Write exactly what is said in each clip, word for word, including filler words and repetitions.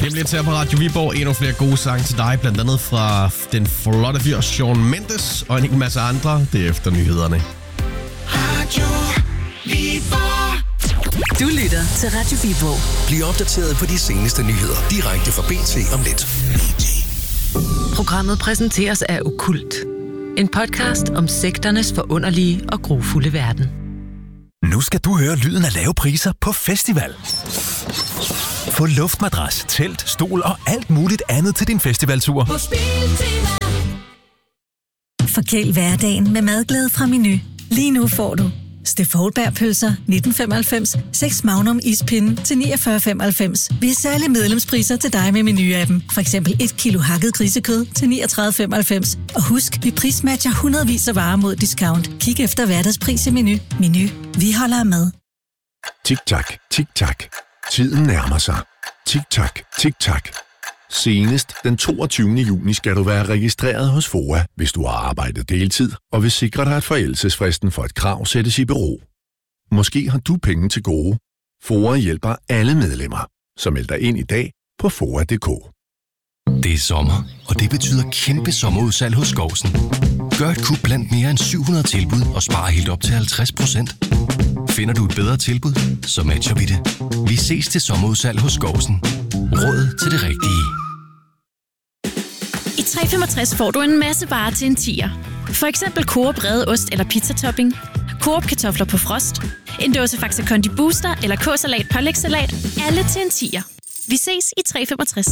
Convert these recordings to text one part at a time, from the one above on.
Det bliver til på Radio Viborg. Endnu flere gode sange til dig, blandt andet fra den flotte fyr Shawn Mendes og en hel masse andre. Det er efter nyhederne. Radio Viborg. Du lytter til Radio Viborg. Bliv opdateret på de seneste nyheder direkte fra B T om lidt. Programmet præsenteres af Okkult. En podcast om sekternes forunderlige og grufulde verden. Nu skal du høre lyden af lave priser på festival. Få luftmadras, telt, stol og alt muligt andet til din festivaltur. Forkæl hverdagen med madglæde fra Meny. Lige nu får du Steff Houlberg-pølser nitten femoghalvfems, seks Magnum ispinde til niogfyrre femoghalvfems. Vi har særlige medlemspriser til dig med Meny-appen. For eksempel et kilo hakket grisekød til niogtredive femoghalvfems. Og husk, vi prismatcher hundredvis af varer mod discount. Kig efter hverdagspris i Meny. Meny. Vi holder af mad. Tik-tak, tik-tak. Tiden nærmer sig. Tik-tak, tik-tak. Senest den toogtyvende juni skal du være registreret hos F O A, hvis du har arbejdet deltid, og vil sikre dig, at forældelsesfristen for et krav sættes i bero. Måske har du penge til gode. F O A hjælper alle medlemmer, så meld dig ind i dag på foa punktum d k. Det er sommer, og det betyder kæmpe sommerudsalg hos Skovsen. Gør et kup blandt mere end syv hundrede tilbud og spar helt op til halvtreds procent. Finder du et bedre tilbud, så matcher vi det. Vi ses til sommerudsalg hos Skovsen. Råd til det rigtige. I tre femogtres får du en masse varer til en tier. For eksempel Coop brede ost eller pizzatopping, Coop kartofler på frost, en dåse Faxe Kondi Booster eller K-salat pålægssalat. Alle til en tier. Vi ses i tre femogtres.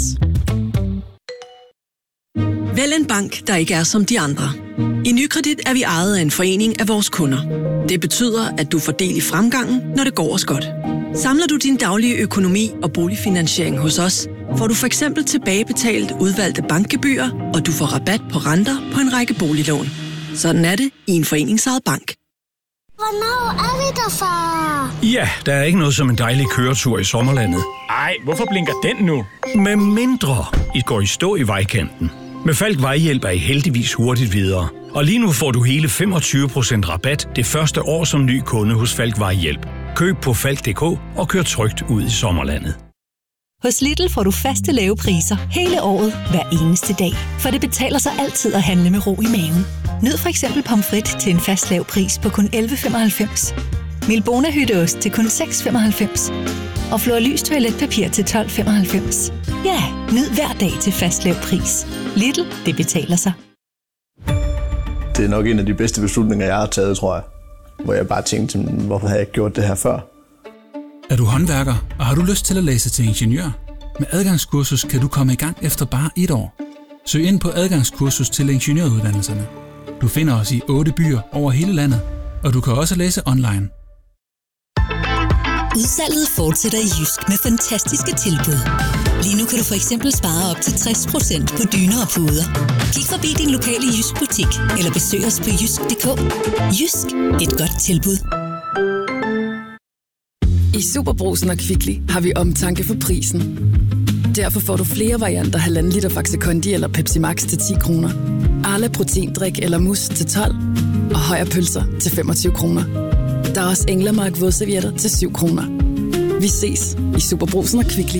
Vælg en bank, der ikke er som de andre. I Nykredit er vi ejet af en forening af vores kunder. Det betyder, at du får del i fremgangen, når det går os godt. Samler du din daglige økonomi og boligfinansiering hos os, får du for eksempel tilbagebetalt udvalgte bankgebyrer, og du får rabat på renter på en række boliglån. Sådan er det i en foreningsejet bank. Hvornår er vi der, far? Ja, der er ikke noget som en dejlig køretur i sommerlandet. Ej, hvorfor blinker den nu? Med mindre I går i stå i vejkanten. Med Falk Vejhjælp er I heldigvis hurtigt videre. Og lige nu får du hele femogtyve procent rabat det første år som ny kunde hos Falk Vejhjælp. Køb på falk punktum d k og kør trygt ud i sommerlandet. Hos Lidl får du faste lave priser hele året, hver eneste dag. For det betaler sig altid at handle med ro i maven. Nyd for eksempel pomfrit til en fast lav pris på kun elleve femoghalvfems. Milbona hytteost til kun seks femoghalvfems. Og Florlys toiletpapir til tolv femoghalvfems. Ja, nyd hver dag til fast lav pris. Lidl, det betaler sig. Det er nok en af de bedste beslutninger, jeg har taget, tror jeg. Hvor jeg bare tænkte, hvorfor har jeg ikke gjort det her før? Er du håndværker, og har du lyst til at læse til ingeniør? Med adgangskursus kan du komme i gang efter bare et år. Søg ind på adgangskursus til ingeniøruddannelserne. Du finder os i otte byer over hele landet, og du kan også læse online. Udsalget fortsætter i Jysk med fantastiske tilbud. Lige nu kan du for eksempel spare op til tres procent på dyner og puder. Kig forbi din lokale Jysk butik, eller besøg os på jysk punktum d k. Jysk. Et godt tilbud. I Superbrugsen og Kvickly har vi omtanke for prisen. Derfor får du flere varianter halvanden liter Faxe Kondi eller Pepsi Max til ti kroner. Arla proteindrik eller mus til tolv. Og Højer pølser til femogtyve kroner. Der er også Englemark vådservietter til syv kroner. Vi ses i Superbrugsen og Kvickly.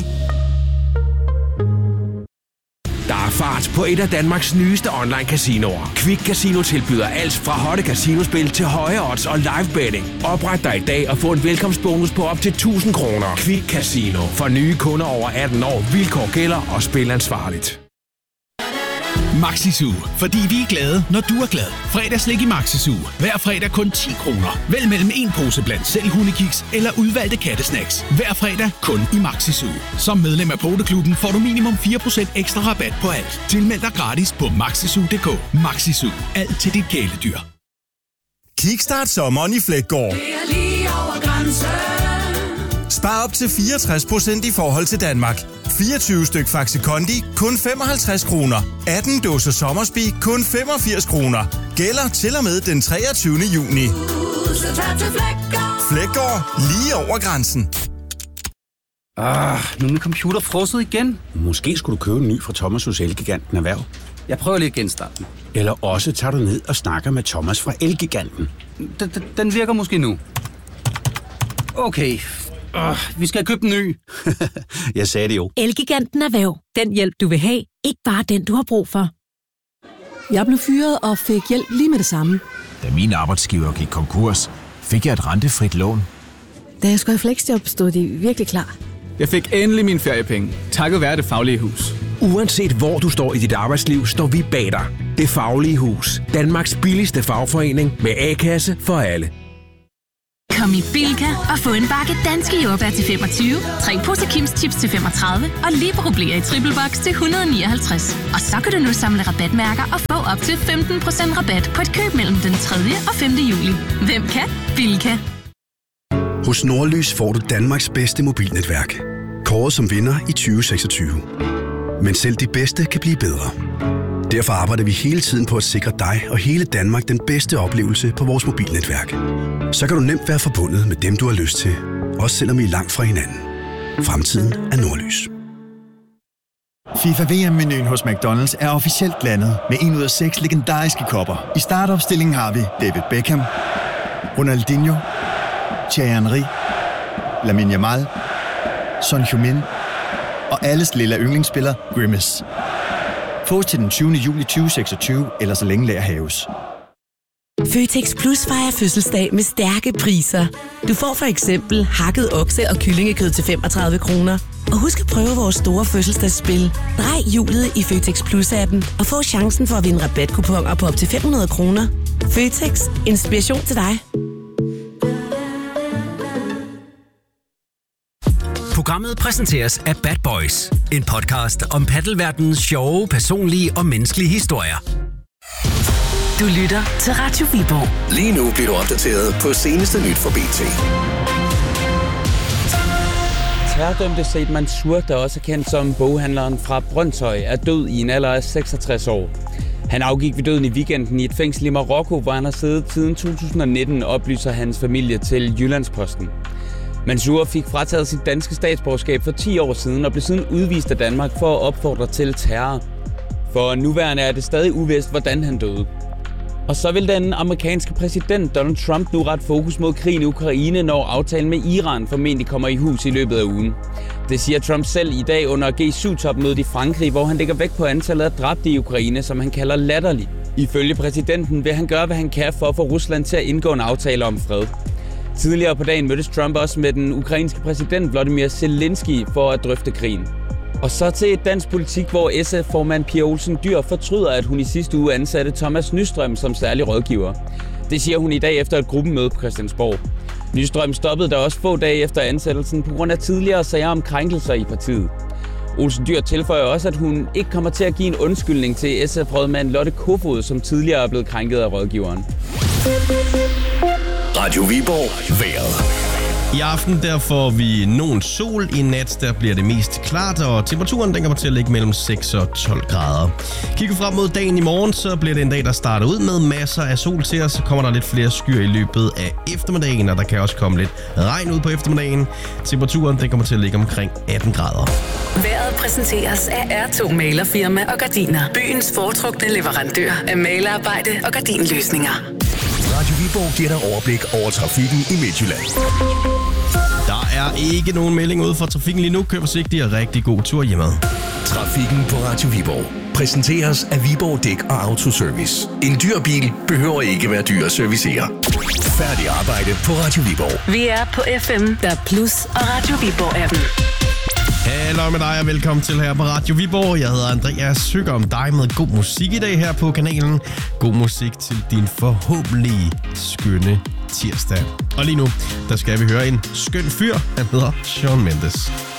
Der er fart på et af Danmarks nyeste online-casinoer. Quick Casino tilbyder alt fra hotte casinospil til høje odds og live betting. Opret dig i dag og få en velkomstbonus på op til tusind kroner. Quick Casino. For nye kunder over atten år. Vilkår gælder og spil ansvarligt. Maxisu, fordi vi er glade, når du er glad. Fredagslik i Maxisu. Hver fredag kun ti kroner. Vælg mellem en pose blandt selv hundekiks eller udvalgte kattesnacks. Hver fredag kun i Maxisu. Som medlem af Poteklubben får du minimum fire procent ekstra rabat på alt. Tilmeld dig gratis på maxisu punktum d k. Maxisu. Alt til dit kæledyr. Kickstart sommeren i Fleggaard. Det er lige over grænsen. Spar op til fireogtres procent i forhold til Danmark. fireogtyve styk Faxe Kondi, kun femoghalvtreds kroner. atten dåser Sommersby, kun femogfirs kroner. Gælder til og med den treogtyvende juni. Fleggaard, lige over grænsen. Ah, nu er min computer frosset igen. Måske skulle du købe en ny fra Thomas hos Elgiganten Erhverv. Jeg prøver lige at genstarte den. Eller også tager du ned og snakker med Thomas fra Elgiganten. Den, den virker måske nu. Okay, Uh, vi skal købe en ny. Jeg sagde det jo. Elgiganten Erhverv. Den hjælp, du vil have. Ikke bare den, du har brug for. Jeg blev fyret og fik hjælp lige med det samme. Da min arbejdsgiver gik konkurs, fik jeg et rentefrit lån. Da jeg skulle have fleksjob, stod de virkelig klar. Jeg fik endelig mine feriepenge, takket være Det Faglige Hus. Uanset hvor du står i dit arbejdsliv, står vi bag dig. Det Faglige Hus. Danmarks billigste fagforening med A-kasse for alle. Kom i Bilka og få en bakke danske jordbær til femogtyve, tre poser Kims Chips til femogtredive og Libero Bler i triple box til et hundrede og nioghalvtreds. Og så kan du nu samle rabatmærker og få op til femten procent rabat på et køb mellem den tredje og femte juli. Hvem kan? Bilka. Hos Nordlys får du Danmarks bedste mobilnetværk. Kåret som vinder i tyve seksogtyve. Men selv de bedste kan blive bedre. Derfor arbejder vi hele tiden på at sikre dig og hele Danmark den bedste oplevelse på vores mobilnetværk. Så kan du nemt være forbundet med dem, du har lyst til. Også selvom I er langt fra hinanden. Fremtiden er Nordlys. FIFA V M-menuen hos McDonald's er officielt landet med en ud af seks legendariske kopper. I startopstillingen har vi David Beckham, Ronaldinho, Thierry Henry, Lamine Yamal, Son Heung-min og alles lille yndlingsspiller Grimace. Fås til den tyvende juli tyve seksogtyve, eller så længe lager haves. Føtex Plus fejrer fødselsdag med stærke priser. Du får for eksempel hakket okse- og kyllingekød til femogtredive kroner. Og husk at prøve vores store fødselsdagsspil. Drej hjulet i Føtex Plus-appen og få chancen for at vinde rabatkuponer på op til fem hundrede kroner. Føtex. Inspiration til dig. Programmet præsenteres af Bad Boys. En podcast om paddelverdenens sjove, personlige og menneskelige historier. Du lytter til Radio Viborg. Lige nu bliver du opdateret på seneste nyt fra B T. Terrordømte Said Mansour, der også er kendt som boghandleren fra Brøndshøj, er død i en alder af seksogtres år. Han afgik ved døden i weekenden i et fængsel i Marokko, hvor han har siddet siden to tusind og nitten, oplyser hans familie til Jyllandsposten. Mansour fik frataget sit danske statsborgerskab for ti år siden og blev siden udvist af Danmark for at opfordre til terror. For nuværende er det stadig uvist, hvordan han døde. Og så vil den amerikanske præsident Donald Trump nu rette fokus mod krigen i Ukraine, når aftalen med Iran formentlig kommer i hus i løbet af ugen. Det siger Trump selv i dag under G syv-topmødet i Frankrig, hvor han lægger vægt på antallet af dræbte i Ukraine, som han kalder latterligt. Ifølge præsidenten vil han gøre, hvad han kan for at få Rusland til at indgå en aftale om fred. Tidligere på dagen mødtes Trump også med den ukrainske præsident Volodymyr Zelensky for at drøfte krigen. Og så til et dansk politik, hvor S F-formand Pia Olsen Dyhr fortryder, at hun i sidste uge ansatte Thomas Nystrøm som særlig rådgiver. Det siger hun i dag efter et gruppemøde på Christiansborg. Nystrøm stoppede der også få dage efter ansættelsen på grund af tidligere sager om krænkelser i partiet. Olsen Dyhr tilføjer også, at hun ikke kommer til at give en undskyldning til S F-rådmand Lotte Kofod, som tidligere er blevet krænket af rådgiveren. Radio Viborg. Vejret. I aften der får vi nogen sol. I nat der bliver det mest klart, og temperaturen den kommer til at ligge mellem seks og tolv grader. Kigger frem mod dagen i morgen, så bliver det en dag, der starter ud med masser af sol til os. Så kommer der lidt flere skyer i løbet af eftermiddagen, og der kan også komme lidt regn ud på eftermiddagen. Temperaturen den kommer til at ligge omkring atten grader. Vejret præsenteres af R to Malerfirma og Gardiner. Byens foretrukne leverandør af malerarbejde og gardinløsninger. Radio Viborg giver dig overblik over trafikken i Midtjylland. Der er ikke nogen melding ude for trafikken lige nu. Kør forsigtigt og rigtig god tur hjemad. Trafikken på Radio Viborg præsenteres af Viborg Dæk og Autoservice. En dyr bil behøver ikke være dyr at servicere. Færdig arbejde på Radio Viborg. Vi er på F M, der Plus og Radio Viborg-appen. Hallo med dig og velkommen til her på Radio Viborg. Jeg hedder Andreas Hygger om dig med god musik i dag her på kanalen. God musik til din forhåbentlig skønne tirsdag. Og lige nu, der skal vi høre en skøn fyr. Han hedder Shawn Mendes.